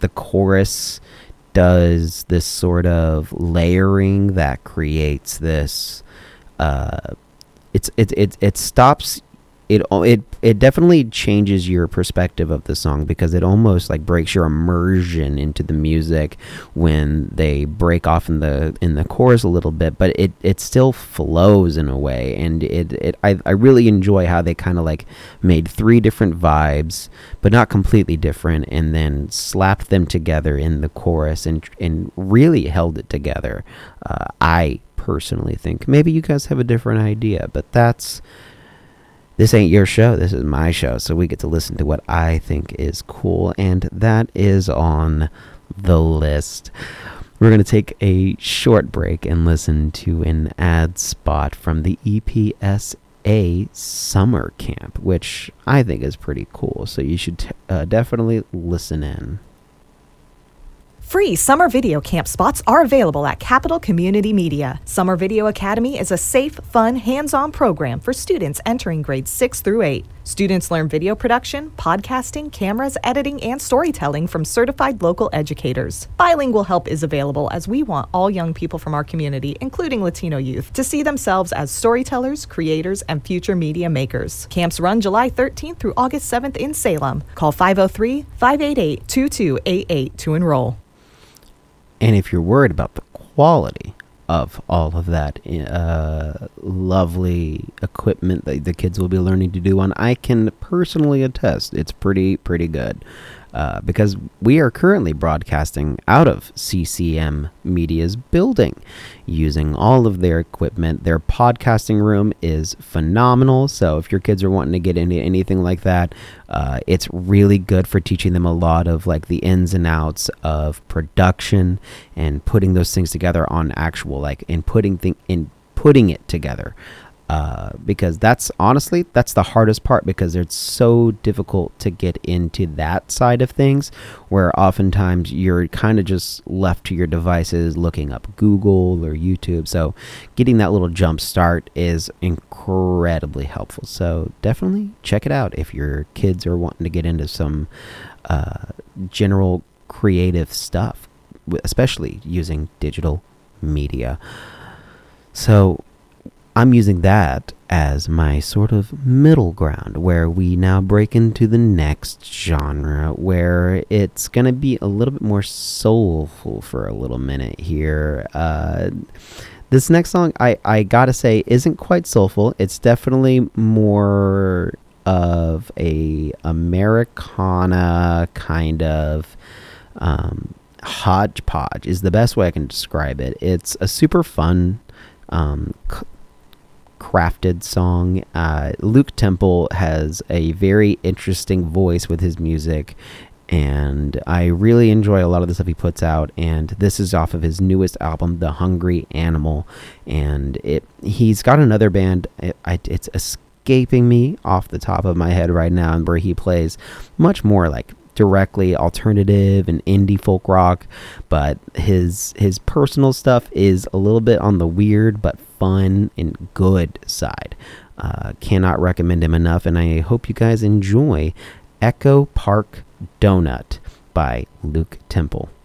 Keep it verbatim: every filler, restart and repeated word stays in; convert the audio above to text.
the chorus does this sort of layering that creates this. Uh, it's it it it stops. It it it definitely changes your perspective of the song, because it almost like breaks your immersion into the music when they break off in the in the chorus a little bit, but it, it still flows in a way, and it, it I, I really enjoy how they kind of like made three different vibes, but not completely different, and then slapped them together in the chorus and and really held it together. Uh, I personally think maybe you guys have a different idea, but that's. This ain't your show. This is my show. So we get to listen to what I think is cool. And that is on the list. We're going to take a short break and listen to an ad spot from the E P S A summer camp, which I think is pretty cool. So you should t- uh, definitely listen in. Free summer video camp spots are available at Capital Community Media. Summer Video Academy is a safe, fun, hands-on program for students entering grades six through eight. Students learn video production, podcasting, cameras, editing, and storytelling from certified local educators. Bilingual help is available, as we want all young people from our community, including Latino youth, to see themselves as storytellers, creators, and future media makers. Camps run July thirteenth through August seventh in Salem. Call five oh three, five eight eight, two two eight eight to enroll. And if you're worried about the quality of all of that uh, lovely equipment that the kids will be learning to do on, I can personally attest it's pretty, pretty good. Uh, because we are currently broadcasting out of C C M Media's building using all of their equipment. Their podcasting room is phenomenal. So if your kids are wanting to get into anything like that, uh, it's really good for teaching them a lot of like the ins and outs of production and putting those things together on actual like in putting thing in putting it together. Uh, because that's honestly, that's the hardest part, because it's so difficult to get into that side of things, where oftentimes you're kind of just left to your devices looking up Google or YouTube. So getting that little jump start is incredibly helpful. So definitely check it out if your kids are wanting to get into some uh, general creative stuff, especially using digital media. So I'm using that as my sort of middle ground, where we now break into the next genre, where it's going to be a little bit more soulful for a little minute here. Uh, this next song, I, I gotta say, isn't quite soulful. It's definitely more of a Americana kind of um, hodgepodge is the best way I can describe it. It's a super fun um c- crafted song. uh Luke Temple has a very interesting voice with his music, and I really enjoy a lot of the stuff he puts out. And this is off of his newest album, The Hungry Animal, and it he's got another band, it, I, it's escaping me off the top of my head right now, and where he plays much more like directly alternative and indie folk rock, but his his personal stuff is a little bit on the weird but fun and good side. Uh, cannot recommend him enough, and I hope you guys enjoy Echo Park Donut by Luke Temple.